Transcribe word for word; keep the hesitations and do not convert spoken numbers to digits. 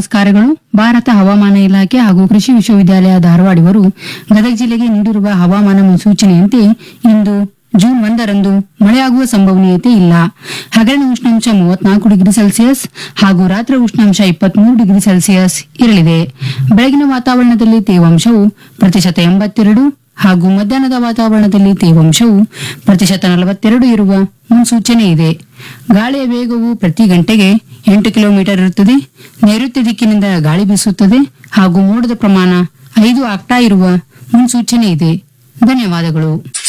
ನಮಸ್ಕಾರಗಳು. ಭಾರತ ಹವಾಮಾನ ಇಲಾಖೆ ಹಾಗೂ ಕೃಷಿ ವಿಶ್ವವಿದ್ಯಾಲಯ ಧಾರವಾಡ ಇವರು ಗದಗ ಜಿಲ್ಲೆಗೆ ನೀಡಿರುವ ಹವಾಮಾನ ಮುನ್ಸೂಚನೆಯಂತೆ ಇಂದು ಜೂನ್ ಒಂದರಂದು ಮಳೆಯಾಗುವ ಸಂಭವನೀಯತೆ ಇಲ್ಲ. ಹಗಲಿನ ಉಷ್ಣಾಂಶ ಮೂವತ್ನಾಲ್ಕು ಡಿಗ್ರಿ ಸೆಲ್ಸಿಯಸ್ ಹಾಗೂ ರಾತ್ರಿ ಉಷ್ಣಾಂಶ ಇಪ್ಪತ್ಮೂರು ಡಿಗ್ರಿ ಸೆಲ್ಸಿಯಸ್ ಇರಲಿದೆ. ಬೆಳಗಿನ ವಾತಾವರಣದಲ್ಲಿ ತೇವಾಂಶವು ಪ್ರತಿಶತ ಎಂಬತ್ತೆರಡು ಹಾಗೂ ಮಧ್ಯಾಹ್ನದ ವಾತಾವರಣದಲ್ಲಿ ತೇವಾಂಶವು ಪ್ರತಿಶತ ನಲವತ್ತೆರಡು ಇರುವ ಮುನ್ಸೂಚನೆ ಇದೆ. ಗಾಳಿಯ ವೇಗವು ಪ್ರತಿ ಗಂಟೆಗೆ ಎಂಟು ಕಿಲೋಮೀಟರ್ ಇರುತ್ತದೆ. ನೈಋತ್ಯ ದಿಕ್ಕಿನಿಂದ ಗಾಳಿ ಬೀಸುತ್ತದೆ ಹಾಗೂ ಮೋಡದ ಪ್ರಮಾಣ ಐದು ಆಕ್ಟಾ ಇರುವ ಮುನ್ಸೂಚನೆ ಇದೆ. ಧನ್ಯವಾದಗಳು.